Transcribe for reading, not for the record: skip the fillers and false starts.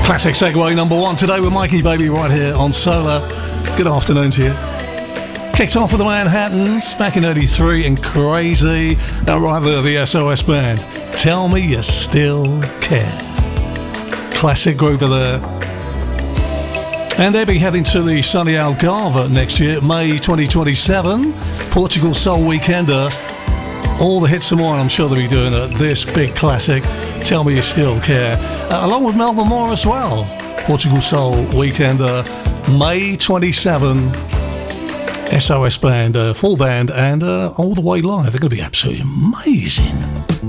Classic segue number one today with Mikey Baby right here on Solar. Good afternoon to you. Kicked off with the Manhattans back in '83 and Crazy, and right there the SOS Band. Tell Me You Still Care. Classic groover there. And they'll be heading to the sunny Algarve next year, May 2027. Portugal Soul Weekender. All the hits and more, and I'm sure they'll be doing this big classic, Tell Me You Still Care. Along with Melba Moore as well. Portugal Soul Weekender, May 27. SOS Band, full band, and all the way live. They're going to be absolutely amazing.